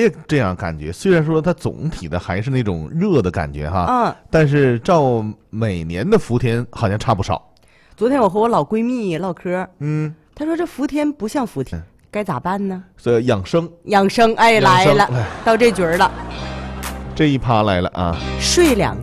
也这样感觉。虽然说它总体的还是那种热的感觉哈，但是照每年的伏天好像差不少。 昨天我和我老闺蜜唠嗑，她说这伏天不像伏天，该咋办呢？ 所以养生， 哎，来了，到这局儿了。 这一趴来了啊！ 睡2